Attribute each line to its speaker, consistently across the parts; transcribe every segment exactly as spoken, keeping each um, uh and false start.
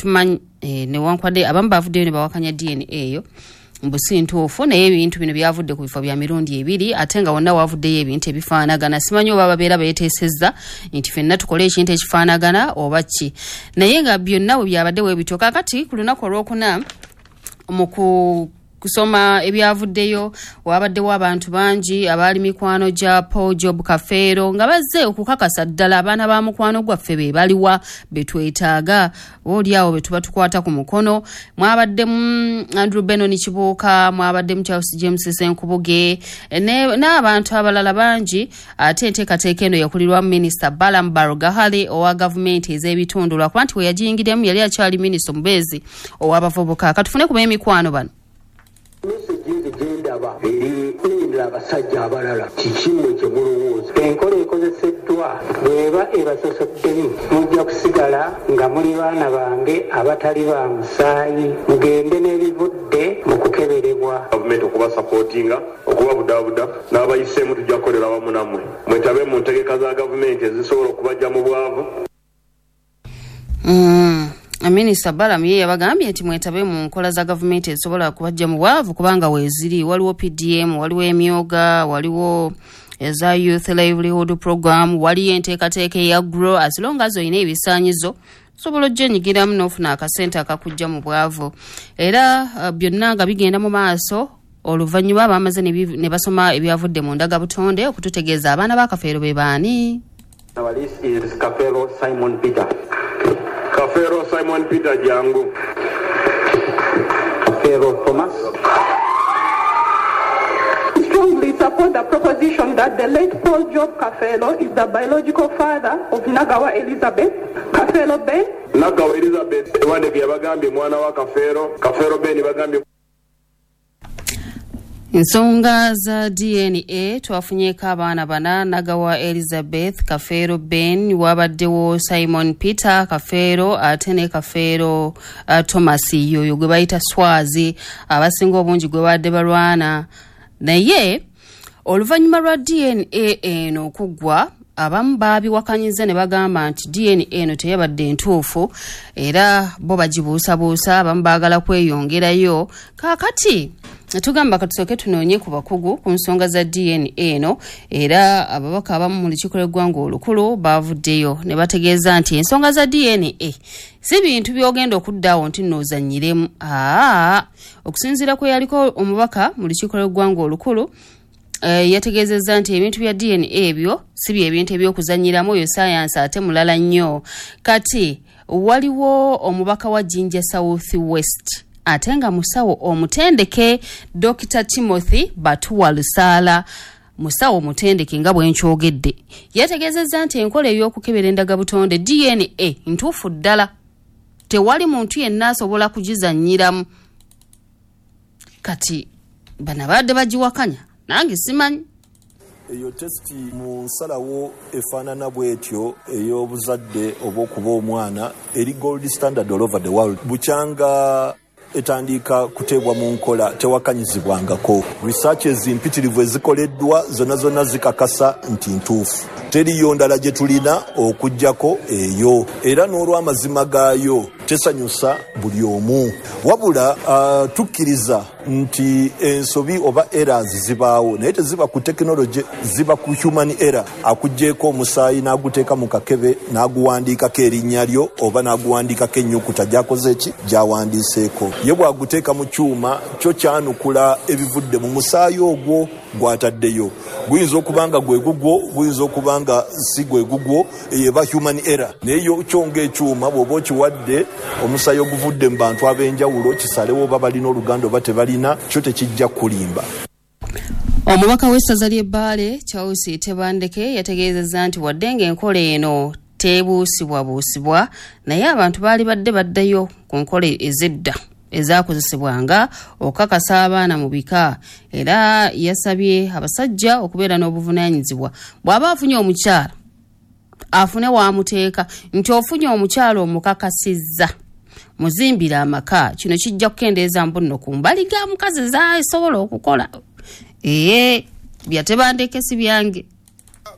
Speaker 1: tetumanyi eh, newankwadde abamu bavuddeyo ne bawakanya D N A eyo mbusi ntuufu naye ebintu bino byavudde ku bifo bya mirundi ebiri ate nga wonna wavuddeyo ebintu ebifaanagana simanyi oba babeera beeteesezza nti ffenna tukole ekintu ekifaanagana oba ki naye nga byonna bwe byabadde bwe bityo kaakati ku lunaku olwokuna mu kusoma ebyavuddeyo wabaddewo abantu bangi abaali mikwano gya Paul Job Kafeero nga bazze okukakasa ddala abaana ba mukwano gwaffe be baliwa betwetaaga oolyawo betuba tukwata ku mukono mwabaddemu Andrew Benon Kibuuka mwabaddemu Charles James Senkubuge n'abantu abalala bangi ate enteekateeka eno yakulirwa Minisita Balaam Barugahale owa gavumenti ez'ebitundu lwakuba nti we yagiyingiremu yali akyali minisita omubeezi ow'abavubuka katufune kuba emikwano bano.
Speaker 2: Gendaba eri nindira abasajja abalala kikimwe kye mulowooza enkola ekozeseddwa bweba ebasosoddemu mujja kusigala nga muli baana bange abatali ba musaayi mugende n'ebivudde mu kukeberebwa gavumenti okuba sapootinga okuba budabuda n'abayiseemu tujja kukolera wamu nammwe mwetabe mu ntegeka za gavumenti ezisobola okubajja mu bwavu.
Speaker 1: mm. Minisita Balaam ye yabagambye nti mwetabe mu nkola za gavumenti ezisobola kubajja mu bwavu kubanga weeziri waliwo P D M waliwo emyoga waliwo eza Youth Livelihood Program waliyo enteekateeka eya Grow as long as oyina ebisaanyizo sobola ojjenyigiramu n'ofuna akasente akakujja mu bwavu era uh, byonna nga bigenda mu maaso oluvannyuma bamaze ne basoma ebyavudde mu ndagabutonde okututegeeza abaana ba Kafeero be baani.
Speaker 2: Our list is Kafeero Simon Peter. Kafeero Simon Peter Jangu. Kafeero Thomas.
Speaker 3: Strongly support the proposition that the late Paul Job Kafeero is the biological father of Nagawa Elizabeth Kafeero Ben.
Speaker 2: Nagawa Elizabeth ewande byabagambye mwana wa Kafeero Kafeero Ben bagambye.
Speaker 1: Ensonga za D N A twafunyeko abaana bana Nagawa Elizabeth Kafeero Ben wabaddewo Simon Peter Kafeero ate ne Kafeero uh, Thomas yoyo gwe bayita Swazi abasinga obungi gwe badde balwana naye oluvannyuma lwa D N A eno okuggwa abamu baabiwakanyiza ne bagamba nti D N A eno teyabadde ntuufu era bo bagibuusabuusa abamu baagala kweyongerayo kaakati tugamba katusooke tunoonye ku bakugu ku nsonga za D N A eno era ababaka abamu mu lukiiko lw'eggwanga olukulu baavuddeyo ne bategeeza nti ensonga za D N A si bintu byogenda okuddaawo nti noozannyiremu aa okusinziira kwe yaliko omubaka mu lukiiko lw'eggwanga olukulu Uh, yategeezezza nti ebintu bya D N A ebyo si bye bintu ebyokuzannyiramu oyo science ate mulala nnyo kati waliwo omubaka wa Jinja South West ate nga musawo omutendeke Doctor Timothy Batuwa Lusaala musawo mutendeke nga bwenkyogedde yategeezezza nti enkola ey'okukebera endagabutonde D N A ntuufu ddala tewali muntu yenna asobola kugizannyiramu kati bana badde bagiwakanya nange simanyi
Speaker 4: eyo testi mu salawo efaanana bwetyo ey'obuzadde oba okuba omwana eri gold standard all over the world bukyanga etandika kuteebwa mu nkola tewakanyizibwangako researches mpitirivu ezikoleddwa zonna zonna zikakasa nti ntuufu teriyo ndala gye tulina okuggyako eyo era n'olw'amazima gaayo tesanyusa buli omu wabula uh, tukkiriza nti ensobi oba errors zibaawo naye teziba ku technology ziba ku human error akugjeeko omusaayi n'aguteeka mu kakebe n'aguwandiikako erinnya lyo oba n'aguwandiikako ennyukuta gy'akoze eki gy'awandiiseeko ye bw'aguteeka mu kyuma kyo kyanukula ebivudde mu musaayi ogwo gw'ataddeyo guyinza okuba nga gwe gugwo guyinza okuba nga si gwe gugwo eba human error naye kyo ng'ekyuma bw'oba okiwadde omusaayi oguvudde mu bantu ab'enjawulo kisalewo oba balina oluganda oba tebalina kyo tekijja kulimba.
Speaker 1: Omubaka w'essaza ly'Ebbaale Charles Tebandeke yategeezezza nti wadde ng'enkola eno tebuusibwabuusibwa naye abantu baali badde baddayo ku nkola ez'edda ezaakozesebwanga okukakasa abaana mu bika era yasabye abasajja okubeera n'obuvunaanyizibwa bw'aba afunye omukyala afune waamuteeka nti ofunye omukyala omukakasizza muzimbira amaka kino kijja kukendeeza mbunno ku mbali ga mukazi zaasobola okukola ee byatebandeke si byange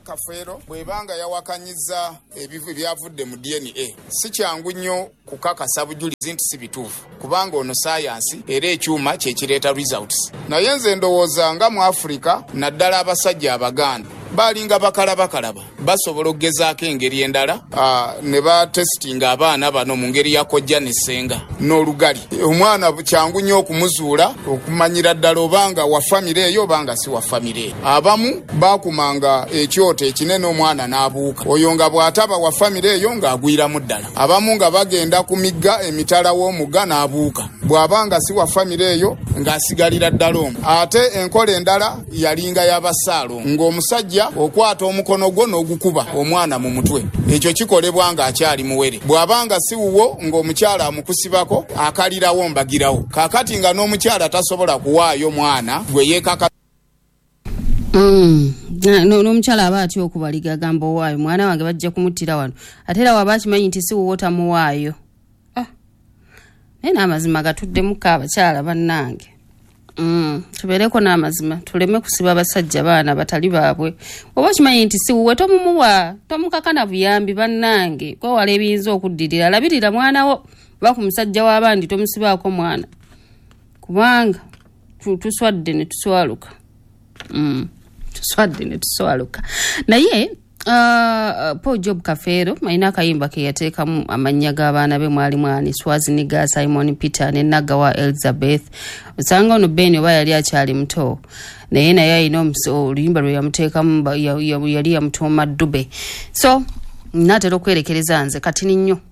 Speaker 5: Kafeero bwebanga yawakanyiza ebivu byavudde mu D N A si kyangu nnyo kukakasa bujulizi nti si bituufu kubanga ono science era ekyuma kye kireeta results. Naye nze ndowooza nga mu Africa naddala abasajja Abaganda balinga bakalaba kalaba basobola okugezaako engeri endala ne batestinga abaana bano mu ngeri ya kojja ne ssenga n'olugali. Omwana kyangu nnyo okumuzuula okumanyira ddala obanga wa famire eyo obanga si wa famire eyo. Abamu bakumanga ekyoto ekinene omwana n'abuuka oyo nga bw'ataba wa famire eyo ng'agwiramu ddala. Abamu nga bagenda ku migga emitala w'omugga n'abuuka bw'abanga si wa famire eyo ng'asigalira ddala omwo. Ate enkola endala yalinga y'abasaalo ng'omusajja okwata omukono gwo n'ogukuba omwana mu mutwe. Ekyo kikolebwa nga akyali muwere. Bw'abanga si wuwo ng'omukyala amukusibako akalirawo mbagirawo. Kaakati nga n'omukyala tasobola kuwaayo mwana gwe yeekaka.
Speaker 1: Mm. N'omukyala aba atya okubaliga agamba owaayo mwana wange bajja kumuttira wano ate era waba akimanyi nti si wuwo tamuwaayo. Ah. Naye n'amazima gatuddemu abakyala bannange. Mm, tubeereko n'amazima tuleme kusiba abasajja baana batali baabwe. Oba kimanyi nti si wuwe tomumuwa tomukakana buyambi bannange kwewala ebiyinza okuddirira. Labirira mwanawo ba ku musajja w'abandi tomusibaako mwana kubanga tuswadde ne tuswaluka. Mm, tuswadde ne tuswaluka. Naye Uh, Paul Job Kafeero mayina akayimba ke yateekamu amannya g'abaana be mwali mwani Swaziniga, Simon Peter ne Nagawa Elizabeth. Osanga ono Ben oba yali akyali muto naye naye ayina oluyimba lwe yamuteekamu yali yamutuuma Dube. So natera okwerekereza nze kati nnyo